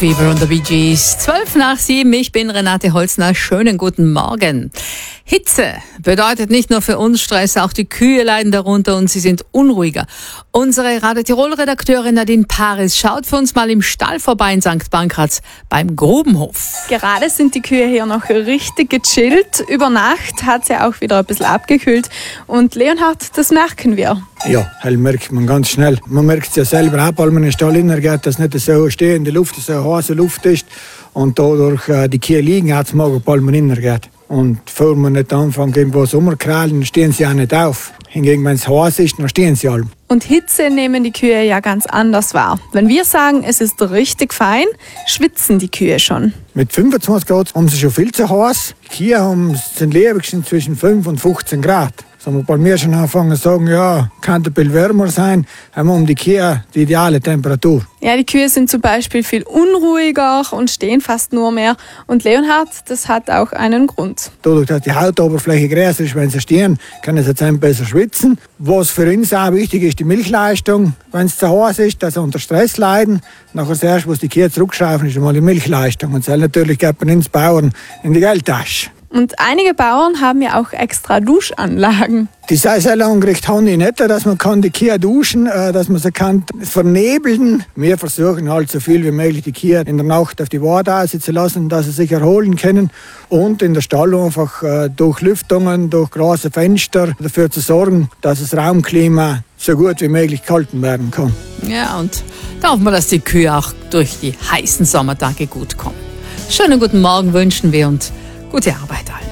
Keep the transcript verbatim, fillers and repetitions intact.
Fever und der Bee Gees. Zwölf nach sieben, ich bin Renate Holzner. Schönen guten Morgen. Hitze bedeutet nicht nur für uns Stress, auch die Kühe leiden darunter und sie sind unruhiger. Unsere Radio Tirol-Redakteurin Nadine Paris schaut für uns mal im Stall vorbei in Sankt Pankraz beim Grubenhof. Gerade sind die Kühe hier noch richtig gechillt. Über Nacht hat es ja auch wieder ein bisschen abgekühlt. Und Leonhard, das merken wir. Ja, das merkt man ganz schnell. Man merkt es ja selber auch, weil man in den Stall hineingeht, dass nicht so stehende Luft, so heiße Luft ist. Und dadurch äh, die Kühe liegen, hat es morgen, weil man hineingeht. Und bevor man nicht anfängt, irgendwo Sommerkrallen, stehen sie auch nicht auf. Hingegen, wenn es heiß ist, dann stehen sie alle. Und Hitze nehmen die Kühe ja ganz anders wahr. Wenn wir sagen, es ist richtig fein, schwitzen die Kühe schon. Mit fünfundzwanzig Grad haben sie schon viel zu heiß. Die Kühe haben, sind lebendig zwischen fünf und fünfzehn Grad. Sagen wir bei mir schon anfangen zu sagen, ja, kann ein bisschen wärmer sein, haben wir um die Kühe die ideale Temperatur. Ja, die Kühe sind zum Beispiel viel unruhiger und stehen fast nur mehr. Und Leonhard, das hat auch einen Grund. Dadurch, dass die Hautoberfläche größer ist, wenn sie stehen, können sie jetzt besser schwitzen. Was für uns auch wichtig ist, die Milchleistung. Wenn es zu heiß ist, dass sie unter Stress leiden. Nachher zuerst, was die Kühe zurückschrauben, ist einmal die Milchleistung. Und das natürlich geht man ins Bauern in die Geldtasche. Und einige Bauern haben ja auch extra Duschanlagen. Die Saisonangericht haben die nicht, dass man kann die Kühe duschen, dass man sie kann vernebeln. Wir versuchen halt so viel wie möglich die Kühe in der Nacht auf die Weide aussitzen zu lassen, dass sie sich erholen können. Und in der Stall einfach durch Lüftungen, durch große Fenster dafür zu sorgen, dass das Raumklima so gut wie möglich gehalten werden kann. Ja, und da hoffen wir, dass die Kühe auch durch die heißen Sommertage gut kommen. Schönen guten Morgen wünschen wir und gute Arbeit.